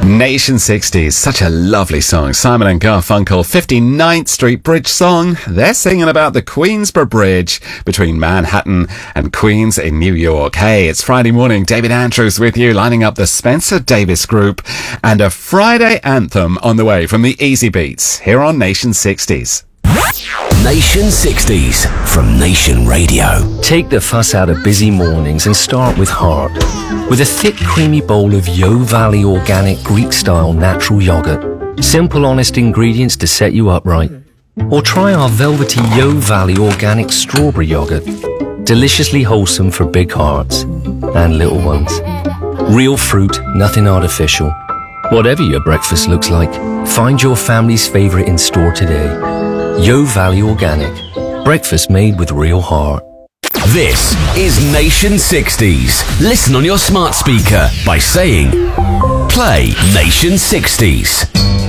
Nation 60s, such a lovely song. Simon and Garfunkel, 59th Street Bridge song. They're singing about the Queensboro Bridge between Manhattan and Queens in New York. Hey, it's Friday morning. David Andrews with you, lining up the Spencer Davis Group and a Friday anthem on the way from the Easy Beats here on Nation 60s. Nation 60s from Nation Radio. Take the fuss out of busy mornings and start with heart. With a thick, creamy bowl of Yo Valley organic Greek-style natural yogurt. Simple, honest ingredients to set you up right. Or try our velvety Yo Valley organic strawberry yogurt. Deliciously wholesome for big hearts and little ones. Real fruit, nothing artificial. Whatever your breakfast looks like, find your family's favorite in store today. Yo Valley Organic. Breakfast made with real heart. This is Nation 60s. Listen on your smart speaker by saying, play Nation 60s.